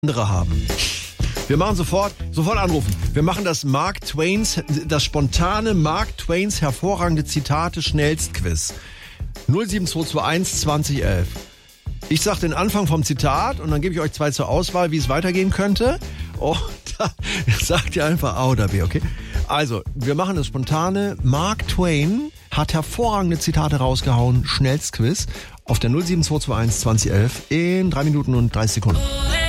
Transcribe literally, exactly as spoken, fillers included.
andere haben. Wir machen sofort, sofort anrufen. Wir machen das Mark Twains, das spontane Mark Twains hervorragende Zitate Schnellstquiz. null sieben zwei zwei eins zwanzig elf. Ich sag den Anfang vom Zitat und dann gebe ich euch zwei zur Auswahl, wie es weitergehen könnte. Und da sagt ihr einfach A oder B, okay? Also, wir machen das spontane. Mark Twain hat hervorragende Zitate rausgehauen. Schnellstquiz auf der null sieben zwei zwei eins zwanzig elf in drei Minuten und dreißig Sekunden.